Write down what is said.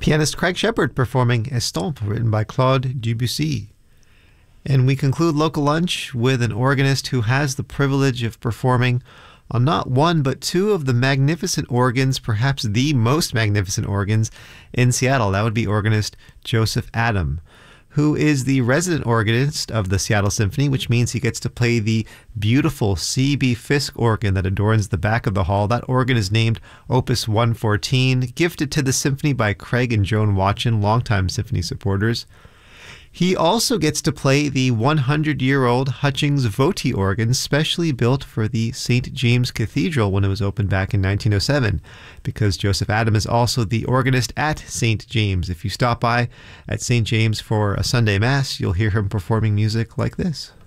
Pianist Craig Shepard performing Estampe, written by Claude Debussy. And we conclude Local Lunch with an organist who has the privilege of performing on not one but two of the magnificent organs, perhaps the most magnificent organs in Seattle. That would be organist Joseph Adam, who is the resident organist of the Seattle Symphony, which means he gets to play the beautiful C.B. Fisk organ that adorns the back of the hall. That organ is named Opus 114, gifted to the symphony by Craig and Joan Watchin, longtime symphony supporters. He also gets to play the 100-year-old Hutchings Voti organ, specially built for the St. James Cathedral when it was opened back in 1907, because Joseph Adam is also the organist at St. James. If you stop by at St. James for a Sunday Mass, you'll hear him performing music like this.